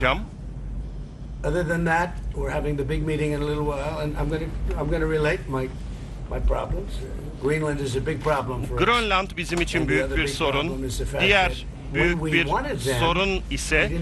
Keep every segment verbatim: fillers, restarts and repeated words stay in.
Other than that, we're having the big meeting in a little while, and I'm going to I'm going to relate my my problems. Greenland is a big problem for us. Grönland bizim için büyük bir sorun. Diğer büyük bir sorun ise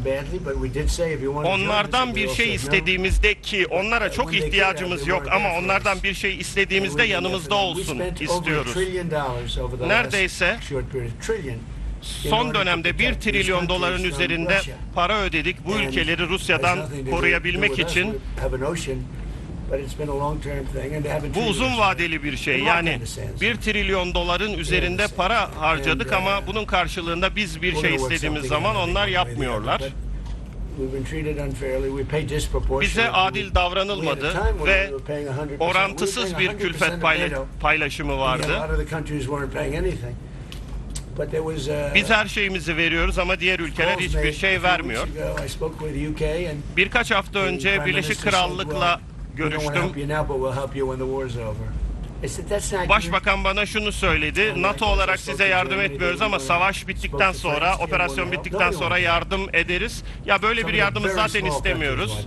onlardan bir şey istediğimizde, ki onlara çok ihtiyacımız yok ama onlardan bir şey istediğimizde yanımızda olsun istiyoruz. Neredeyse son dönemde bir trilyon doların üzerinde para ödedik bu ülkeleri Rusya'dan koruyabilmek için. Bu uzun vadeli bir şey. Yani bir trilyon doların üzerinde para harcadık ama bunun karşılığında biz bir şey istediğimiz zaman onlar yapmıyorlar. Bize adil davranılmadı ve orantısız bir külfet paylaşımı vardı. Biz her şeyimizi veriyoruz ama diğer ülkeler hiçbir şey vermiyor. Birkaç hafta önce Birleşik Krallık'la görüştüm. Başbakan bana şunu söyledi: NATO olarak size yardım etmiyoruz ama savaş bittikten sonra, operasyon bittikten sonra yardım ederiz. Ya böyle bir yardımı zaten istemiyoruz.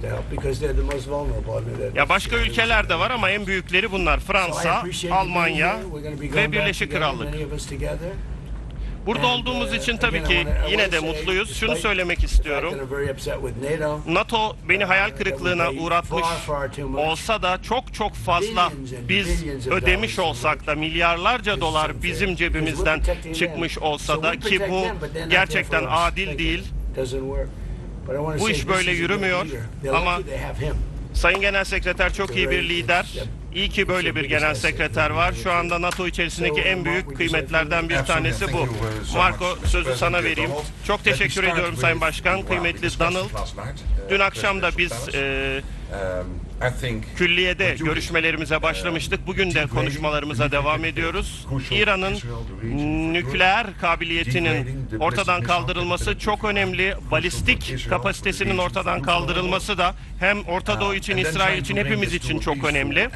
Ya başka ülkeler de var ama en büyükleri bunlar: Fransa, Almanya ve Birleşik Krallık. Burada olduğumuz için tabii ki yine de mutluyuz. Şunu söylemek istiyorum: NATO beni hayal kırıklığına uğratmış olsa da çok çok fazla biz ödemiş olsak da, milyarlarca dolar bizim cebimizden çıkmış olsa da, ki bu gerçekten adil değil. Bu iş böyle yürümüyor ama Sayın Genel Sekreter çok iyi bir lider. İyi ki böyle bir genel sekreter var. Şu anda NATO içerisindeki en büyük kıymetlerden bir tanesi bu. Marco, sözü sana vereyim. Çok teşekkür ediyorum Sayın Başkan. Kıymetli Donald. Dün akşam da biz e, külliyede görüşmelerimize başlamıştık. Bugün de konuşmalarımıza devam ediyoruz. İran'ın nükleer kabiliyetinin ortadan kaldırılması çok önemli. Balistik kapasitesinin ortadan kaldırılması da hem Orta Doğu için, İsrail için, hepimiz için çok önemli.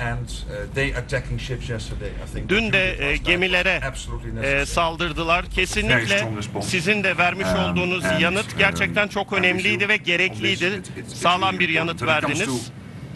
Dün de e, gemilere e, saldırdılar. Kesinlikle sizin de vermiş olduğunuz yanıt gerçekten çok önemliydi ve gerekliydi. Sağlam bir yanıt verdiniz.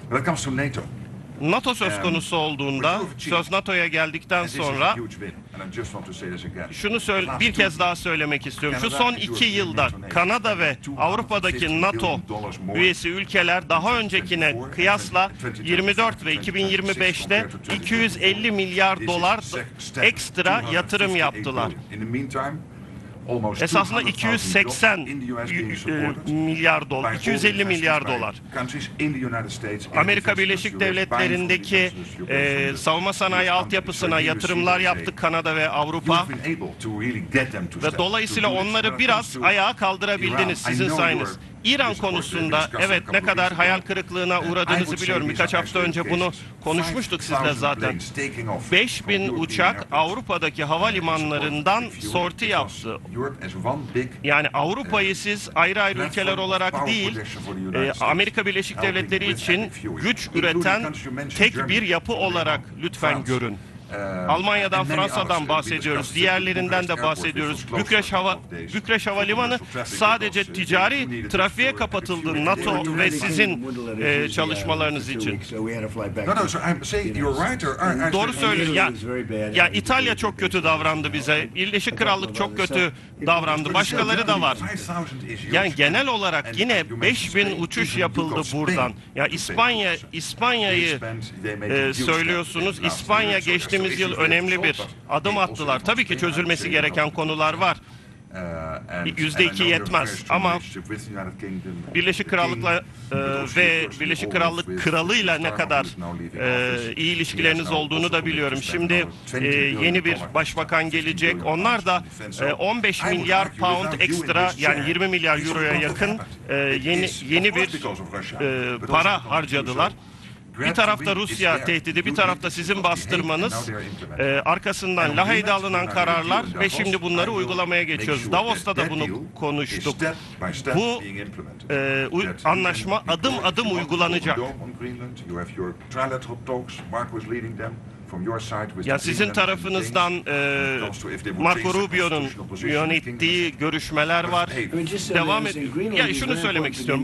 NATO söz konusu olduğunda, söz NATO'ya geldikten sonra şunu söyle, bir kez daha söylemek istiyorum. Şu son iki yılda Kanada ve Avrupa'daki NATO üyesi ülkeler daha öncekine kıyasla yirmi dört ve iki bin yirmi beş'te iki yüz elli milyar dolar ekstra yatırım yaptılar. Esasında iki yüz seksen milyar dolar, iki yüz elli milyar dolar. Amerika Birleşik Devletleri'ndeki e, savunma sanayi altyapısına yatırımlar yaptık Kanada ve Avrupa. Ve dolayısıyla onları biraz ayağa kaldırabildiniz sizin sayınız. İran konusunda evet ne kadar hayal kırıklığına uğradığınızı biliyorum. Birkaç hafta önce bunu konuşmuştuk sizle zaten. beş bin uçak Avrupa'daki havalimanlarından sorti yaptı. Yani Avrupa'yı siz ayrı ayrı ülkeler olarak değil, e, Amerika Birleşik Devletleri için güç üreten tek bir yapı olarak lütfen görün. Almanya'dan, Fransa'dan bahsediyoruz. Diğerlerinden de bahsediyoruz. Bükreş Hava Bükreş Havalimanı sadece ticari trafiğe kapatıldı NATO ve sizin e, çalışmalarınız için. Doğru söylüyorsun. Ya, ya İtalya çok kötü davrandı bize. Birleşik Krallık çok kötü davrandı. Başkaları da var. Yani genel olarak yine beş bin uçuş yapıldı buradan. Ya İspanya İspanya'yı e, söylüyorsunuz. İspanya geçtiğimiz yıl önemli bir adım attılar. Tabii ki çözülmesi gereken konular var. Yüzde iki yetmez ama Birleşik Krallık'la e, ve Birleşik Krallık kralıyla ne kadar e, iyi ilişkileriniz olduğunu da biliyorum. Şimdi e, yeni bir başbakan gelecek. Onlar da e, on beş milyar pound ekstra, yani yirmi milyar euroya yakın e, yeni yeni bir e, para harcadılar. Bir tarafta Rusya tehdidi, bir tarafta sizin bastırmanız, e, arkasından Lahey'de alınan kararlar ve şimdi bunları uygulamaya geçiyoruz. Davos'ta da bunu konuştuk. Bu e, anlaşma adım adım uygulanacak. Ya sizin tarafınızdan e, Marco Rubio'nun yönettiği görüşmeler var. Devam et. Ya şunu söylemek istiyorum.